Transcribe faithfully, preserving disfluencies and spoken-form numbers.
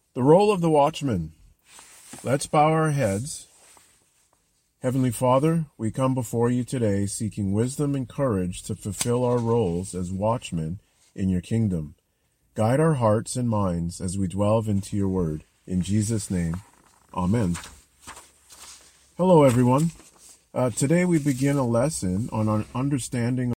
The role of the watchman. Let's bow our heads. Heavenly Father, we come before you today seeking wisdom and courage to fulfill our roles as watchmen in your kingdom. Guide our hearts and minds as we delve into your word. In Jesus' name, amen. Hello, everyone. Uh, today we begin a lesson on our understanding